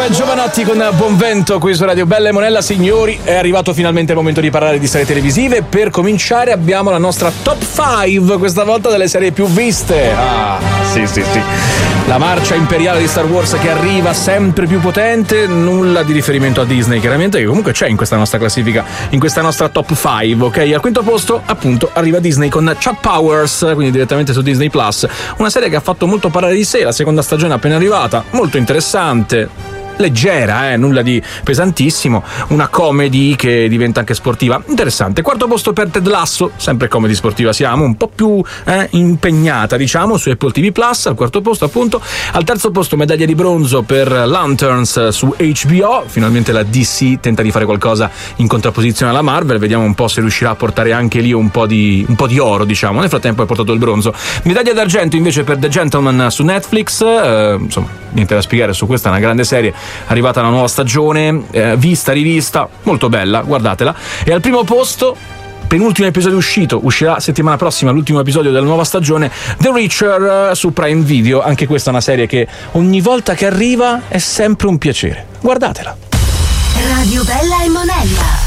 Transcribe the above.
Giovanotti con Buonvento qui su Radio Bella e Monella. Signori, è arrivato finalmente il momento di parlare di serie televisive. Per cominciare abbiamo la nostra top 5, questa volta delle serie più viste. Sì. La marcia imperiale di Star Wars che arriva sempre più potente, nulla di riferimento a Disney chiaramente, che comunque c'è in questa nostra classifica, in questa nostra top 5, ok? Al quinto posto appunto arriva Disney con Chuck Powers, quindi direttamente su Disney Plus, una serie che ha fatto molto parlare di sé, la seconda stagione è appena arrivata, molto interessante. Leggera, nulla di pesantissimo, una comedy che diventa anche sportiva, interessante. Quarto posto per Ted Lasso, sempre comedy sportiva siamo, un po' più impegnata diciamo su Apple TV Plus, al quarto posto appunto. Al terzo posto medaglia di bronzo per Lanterns su HBO, finalmente la DC tenta di fare qualcosa in contrapposizione alla Marvel, vediamo un po' se riuscirà a portare anche lì un po' di oro diciamo. Nel frattempo è portato il bronzo. Medaglia d'argento invece per The Gentleman su Netflix, insomma niente da spiegare su questa, è una grande serie, arrivata la nuova stagione, vista, rivista, molto bella, guardatela. E al primo posto, penultimo episodio uscirà settimana prossima l'ultimo episodio della nuova stagione, The Reacher su Prime Video. Anche questa è una serie che ogni volta che arriva è sempre un piacere, guardatela. Radio Bella e Monella.